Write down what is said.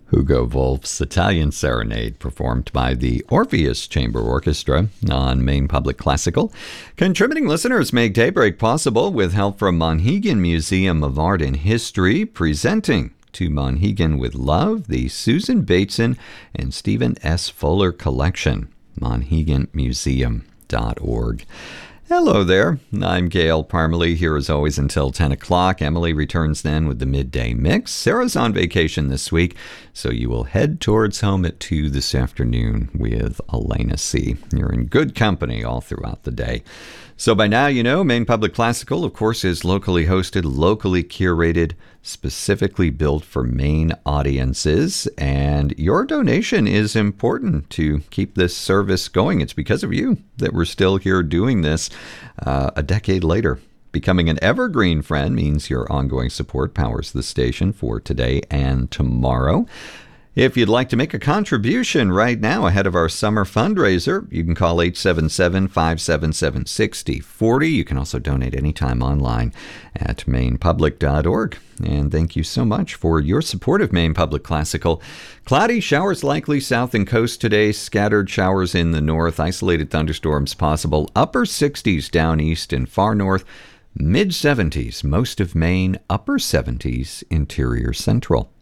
Hugo Wolf's Italian Serenade, performed by the Orpheus Chamber Orchestra on Maine Public Classical. Contributing listeners make Daybreak possible with help from Monhegan Museum of Art and History, presenting To Monhegan with Love, the Susan Bateson and Stephen S. Fuller Collection, monheganmuseum.org. Hello there. I'm Gail Parmalee, here as always until 10 o'clock. Emily returns then with the midday mix. Sarah's on vacation this week, so you will head towards home at 2 this afternoon with Elena C. You're in good company all throughout the day. So by now, you know, Maine Public Classical, of course, is locally hosted, locally curated, specifically built for Maine audiences. And your donation is important to keep this service going. It's because of you that we're still here doing this a decade later. Becoming an evergreen friend means your ongoing support powers the station for today and tomorrow. If you'd like to make a contribution right now ahead of our summer fundraiser, you can call 877-577-6040. You can also donate anytime online at mainepublic.org. And thank you so much for your support of Maine Public Classical. Cloudy, showers likely south and coast today, scattered showers in the north, isolated thunderstorms possible, upper 60s down east and far north, mid 70s most of Maine, upper 70s interior central.